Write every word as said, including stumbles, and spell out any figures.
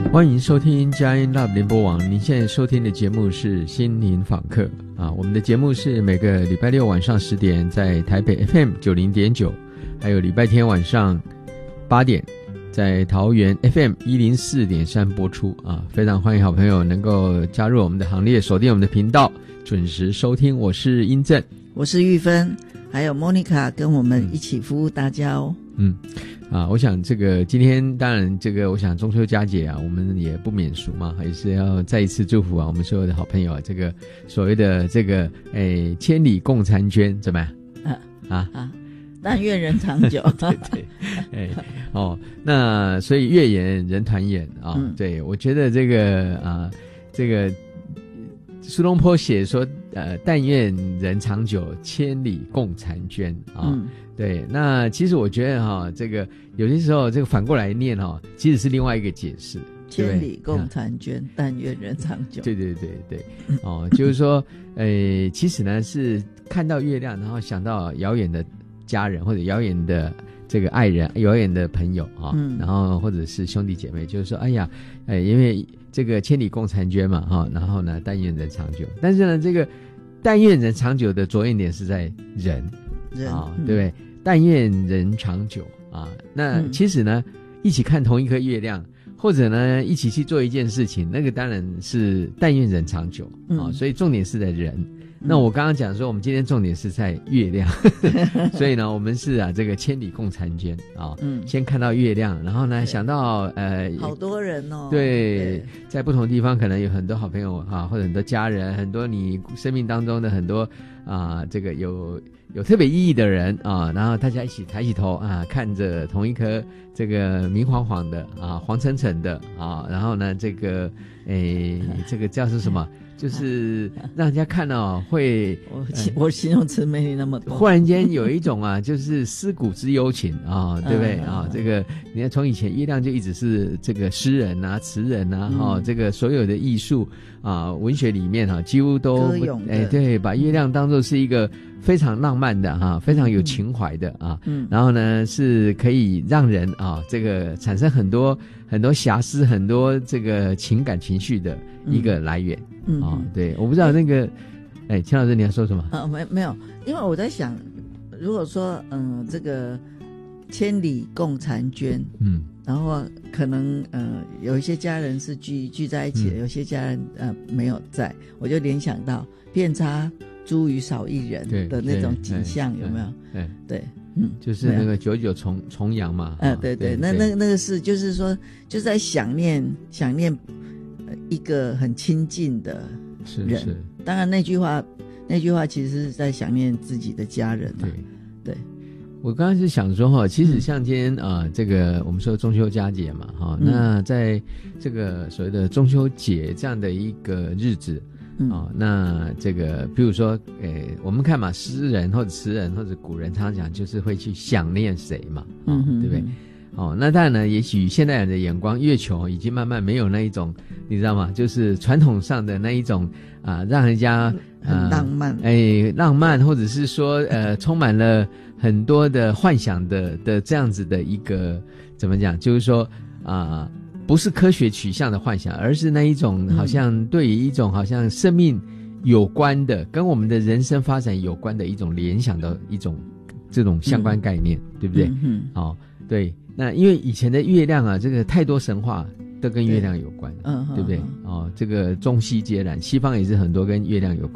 欢迎收听佳音 Love 联播网，您现在收听的节目是心灵访客啊。我们的节目是每个礼拜六晚上十点在台北 F M 九零点九，还有礼拜天晚上八点在桃园 F M 一零四点三播出啊。非常欢迎好朋友能够加入我们的行列，锁定我们的频道，准时收听。我是英正， 我是玉芬，还有 Monica 跟我们一起服务大家哦。 嗯。啊，我想这个今天当然这个我想中秋佳节啊，我们也不免俗嘛，也是要再一次祝福啊我们所有的好朋友啊，这个所谓的这个诶千里共婵娟怎么样？啊啊啊！但愿人长久。 对对，哎哦，那所以月圆人团圆啊、哦嗯，对我觉得这个啊这个苏东坡写说呃但愿人长久，千里共婵娟啊。嗯对，那其实我觉得哈，这个有些时候这个反过来念哈，其实是另外一个解释。 千里共婵娟，但愿人长久。 对对对对，哦，就是说，呃，其实呢是看到月亮，然后想到遥远的家人或者遥远的这个爱人、遥远的朋友啊、嗯，然后或者是兄弟姐妹，就是说，哎呀，哎，因为这个千里共婵娟嘛，哈，然后呢，但愿人长久。但是呢，这个但愿人长久的着眼点是在人， 人啊、嗯，对不对？但愿人长久啊，那其实呢、嗯，一起看同一颗月亮，或者呢，一起去做一件事情，那个当然是但愿人长久、嗯、啊。所以重点是在人。嗯、那我刚刚讲说，我们今天重点是在月亮，所以呢，我们是啊，这个千里共婵娟啊。嗯，先看到月亮，然后呢，想到呃， 好多人哦， 对， 对在不同地方可能有很多好朋友啊，或者很多家人，很多你生命当中的很多啊，这个有。有特别意义的人啊，然后大家一起抬起头啊，看着同一颗这个明晃晃的啊，黄澄澄的啊，然后呢，这个诶，这个叫是什么？就是让人家看哦，会我、嗯、我形容词没你那么多， 忽然间有一种啊，就是思古之幽情啊，对不对啊？这个你看，从以前月亮就一直是这个诗人啊、词人啊，哈、嗯，这个所有的艺术啊、文学里面哈，几乎都哎对，把月亮当作是一个非常浪漫的哈，非常有情怀的啊，嗯，然后呢是可以让人啊这个产生很多很多遐思、很多这个情感情绪的一个来源。嗯啊、哦，对，我不知道那个，哎，钱老师你要说什么？ 啊，没没有，因为我在想，如果说嗯，这个千里共婵娟，嗯，然后可能呃有一些家人是聚聚在一起的，嗯、有些家人呃没有在，我就联想到遍插茱萸少一人的那种景象，有没有？对对，嗯， 就是那个久久重重阳嘛， 嗯、呃，对对，那那那个是就是说就在想念想念。一个很亲近的人， 是是。 当然那句话，那句话其实是在想念自己的家人嘛。对，对。 我刚才是想说哈，其实像今天啊、呃，这个我们说中秋佳节嘛，哈、嗯，那在这个所谓的中秋节这样的一个日子。啊、嗯哦，那这个，比如说，诶，我们看嘛，诗人或者词人或者古人常常讲，就是会去想念谁嘛，啊、哦嗯，对不对？哦，那当然呢，也许现代人的眼光，月球已经慢慢没有那一种，你知道吗？就是传统上的那一种啊、呃，让人家、 呃、很浪漫， 哎，浪漫，或者是说呃，充满了很多的幻想的的这样子的一个怎么讲？就是说啊、呃，不是科学取向的幻想，而是那一种好像对于一种好像生命有关的，跟我们的人生发展有关的一种联想的一种这种相关概念，嗯、对不对？嗯嗯、哦，对。那因为以前的月亮啊，这个太多神话都跟月亮有关， 对,、嗯、对不对？哦，这个中西皆然，西方也是很多跟月亮有关